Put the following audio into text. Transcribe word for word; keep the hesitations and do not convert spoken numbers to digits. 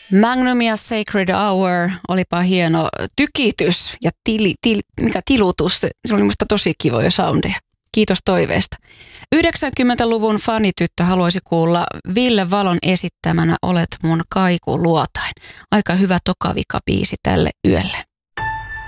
Magnumia Sacred Hour, olipa hieno tykitys ja tili, til, mikä tilutus, se oli musta tosi kivoja soundeja. Kiitos toiveesta. yhdeksänkymmentäluvun fanityttö haluaisi kuulla Ville Valon esittämänä Olet mun kaikuluotain. Aika hyvä tokavika biisi tälle yölle.